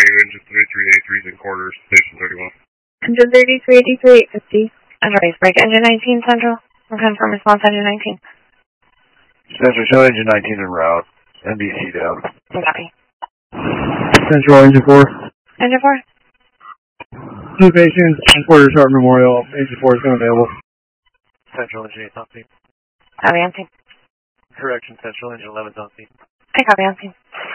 engine 3383 in quarters, station 31. Engine 3383, 850. Advice, break engine 19 central. We'll confirm response engine 19. Central, show engine 19 en route. NBC down. Copy. Central, engine 4. Engine 4. Two patients, quarters, Hart Memorial. Engine 4 is unavailable. Central, engine 8 on scene. Copy, on scene. Correction, Central, engine 11 on scene. I copy, on scene.